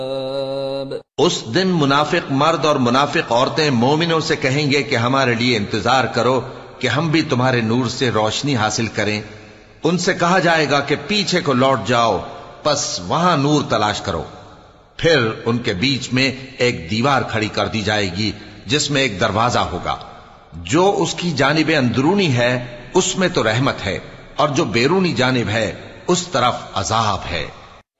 उस दिन मुनाफिक मर्द और मुनाफिक औरतें मोमिनों से कहेंगे कि हमारे लिए इंतजार करो कि हम भी तुम्हारे नूर से रोशनी हासिल करें। उनसे कहा जाएगा कि पीछे को लौट जाओ, बस वहां नूर तलाश करो। फिर उनके बीच में एक दीवार खड़ी कर दी जाएगी जिसमें एक दरवाजा होगा। जो उसकी जानिब अंदरूनी है उसमें तो रहमत है, और जो बैरूनी जानिब है उस तरफ अजाब है।